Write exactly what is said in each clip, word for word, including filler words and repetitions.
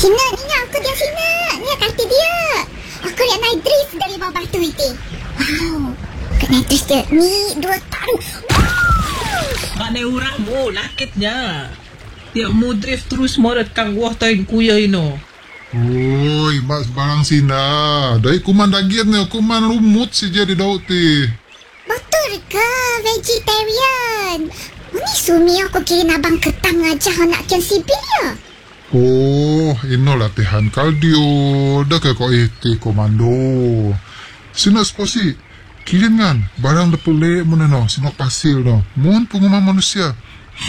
Sina, ni aku dia sina. Ni kaki dia. Aku lihat naik drift dari bawah batu itu. Wow. Kau naik drift dia. Ni dua taruh. Mak ni orang mo, lakitnya. Dia mo drift terus morat kang wah tayo kuya ino. Oi, mak sebarang sina. Dari kuman daging ni, kuman rumut saja di daun ti. Betul ke vegetarian? Ini sumi aku kira abang ketang aja nak kian sibir ya. Oh, ino latihan kardio. Dah ke kau iti komando. Sina seposi. Kirim kan, barang lepelek mana no, sina pasir no. Mohon pengumuman manusia.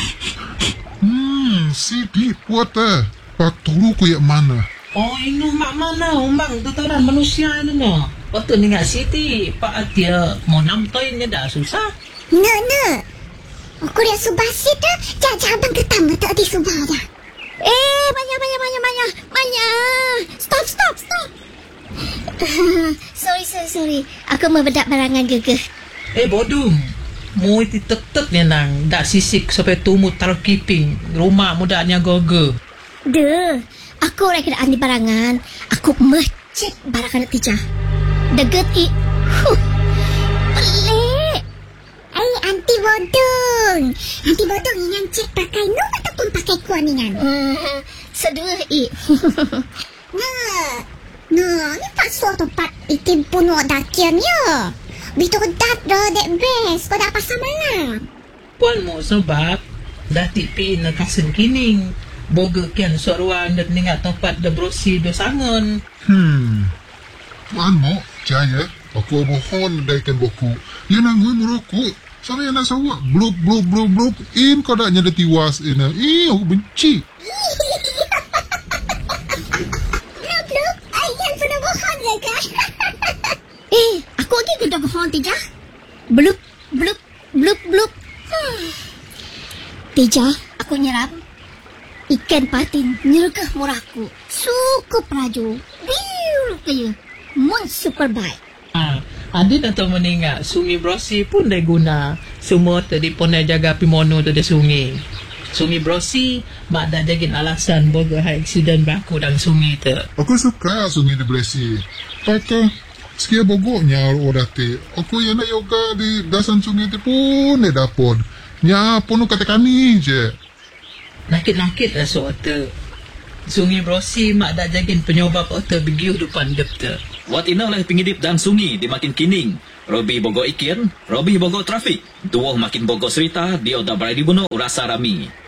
Hmm, sidi puat eh. Pak turu ku yang mana? Oh, ino mak mana, umbang tuturan manusia ino no. Waktu ni ngak siti, pak dia mau namtoin dah susah. No, no. Aku lihat subah sita, jajah abang ketang tak di subah dah. Eh, banyak, banyak, banyak, banyak, banyak. Stop, stop, stop. sorry, sorry, sorry. Aku membedak barangan gegeh. Eh, bodoh. Mu itu tek-tek ni nang. Dak sisik sampai tumut taruh kiping. Rumah mudanya goge. Duh, aku orang kena andi barangan. Aku mecek barangan tijah. Deget i. Huh. Pelik. Ay, anti bodong. Anti bodong yang cek pakai no ataupun pakai kuaningan. Hmm, sedih i. Nah. Nah, ni pak suatu tempat itim pun wak dakian ya. Bitu dat dah dek best. Kau dah pasal mana? Puan mo sebab dah tipi na kasen kining. Boga kian suaruan dan ningat tempat da brosi do sangon. Hmm. Puan mo, jaya. Aku mohon daikan boku. Ia nangui merokok. Sana yang nak sawak. Blub, blub, blub, blub. In kau dah nyada tiwas ina. Eh, aku benci. Eh, aku lagi gede bohong Tija. Blup, blup, blup, blup. Hmm. Tija, aku nyerap. Ikan patin nyergah murahku. Suku praju. Biu kaya. Mon super bike. Ah, adin atau meninggal sungai brosi pun dah guna. Semua tadi pun dah jaga pimono tu dah sungai. Sungai brosi mak dah jagin alasan boga hai aksiden berlaku dalam sungai tu. Aku suka sungai di Belesi. Pakai sekia bogoknya orang ti. Aku yang nak yoga di dasan sungai tu pun dia dapat. Nya pun katakan ni je. Nakit-nakit lah soal sungai brosi mak dah jagin penyobab otak begiu depan dep tu. Wat inalah pengidip dan sungai di makin kining. Robi bogo ikin, Robi bogo trafik. Duoh makin bogo cerita, dia dah berani bunuh rasa rami.